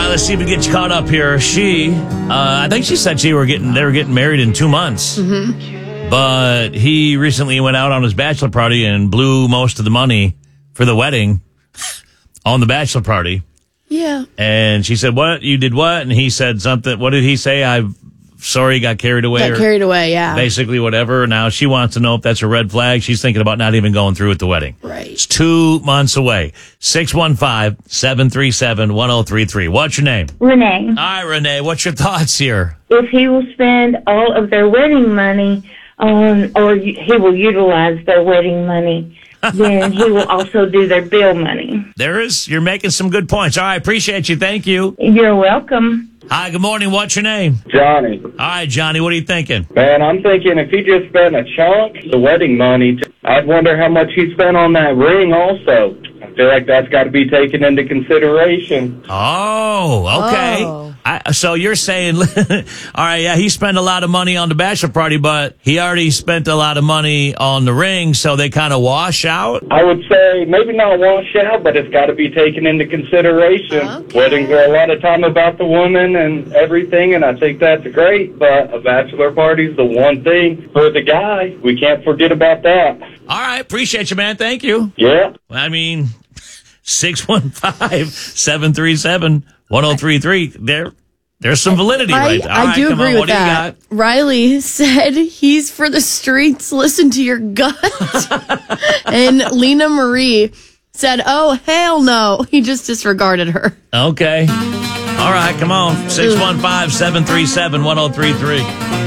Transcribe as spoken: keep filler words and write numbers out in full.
let's see if we get you caught up here. She, uh, I think she said she were getting they were getting married in two months. Mm-hmm. But he recently went out on his bachelor party and blew most of the money for the wedding on the bachelor party. Yeah. And she said, "What? You did what?" And he said something. What did he say? I'm sorry, got carried away. Got or carried away, yeah. Basically, whatever. Now she wants to know if that's a red flag. She's thinking about not even going through with the wedding. Right. It's two months away. six one five, seven three seven, one oh three three. What's your name? Renee. Hi, Renee. What's your thoughts here? If he will spend all of their wedding money on, or he will utilize their wedding money, then he will also do their bill money. There is. You're making some good points. All right. Appreciate you. Thank you. You're welcome. Hi. Good morning. What's your name? Johnny. All right, Johnny. What are you thinking? Man, I'm thinking if he just spent a chunk of the wedding money, I'd wonder how much he spent on that ring also. I feel like that's got to be taken into consideration. Oh, okay. Oh. I, so you're saying, all right, yeah, he spent a lot of money on the bachelor party, but he already spent a lot of money on the ring, so they kind of wash out? I would say maybe not wash out, but it's got to be taken into consideration. Okay. Weddings are a lot of time about the woman and everything, and I think that's great, but a bachelor party's the one thing for the guy. We can't forget about that. All right. Appreciate you, man. Thank you. Yeah. I mean, six one five, seven three seven, one oh three three. There, there's some validity I, right there. All I right, do come agree on. with What that. do you got? Riley said he's for the streets. Listen to your gut. And Lena Marie said, oh, hell no. He just disregarded her. Okay. All right. Come on. six one five, seven three seven, one oh three three.